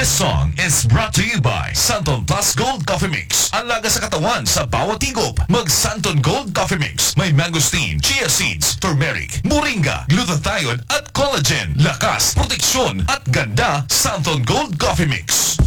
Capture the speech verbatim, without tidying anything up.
This song is brought to you by Santon Plus Gold Coffee Mix. Ang laga sa katawan sa bawat higop. Mag Santon Gold Coffee Mix. May mangosteen, chia seeds, turmeric, moringa, glutathione at collagen. Lakas, proteksyon at ganda. Santon Gold Coffee Mix.